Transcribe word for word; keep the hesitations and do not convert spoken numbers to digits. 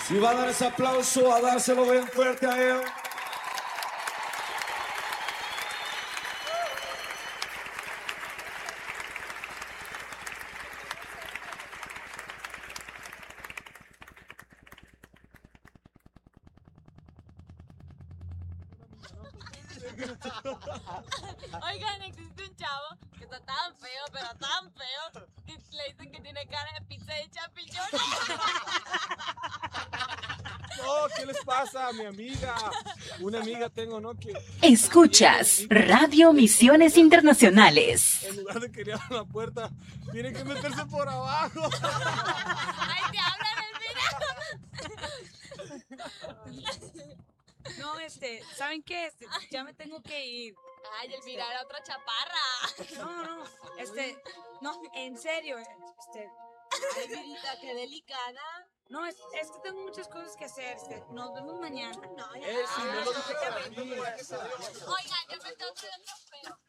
Si va a dar ese aplauso, a dárselo bien fuerte a él. Oigan, existe un chavo que está tan feo, pero tan feo, que le dicen que tiene cara de pizza de champiñones. No, ¿qué les pasa a mi amiga? Una amiga tengo, ¿no? Que Escuchas Radio Misiones Internacionales. en lugar de que le abran la puerta, tiene que meterse por abajo. ¡Ay, te hablan, Elvira! No, este, ¿saben qué? Este, ya me tengo que ir. Ay, Elvira era otra chaparra. No, no, este, no, en serio, este, Ay, Elvirita, qué delicada. no, es, es que tengo muchas cosas que hacer, este, nos vemos mañana. No, ya. Eh, sí, no lo dije para mí. Oigan, yo me tengo que ir al trofeo.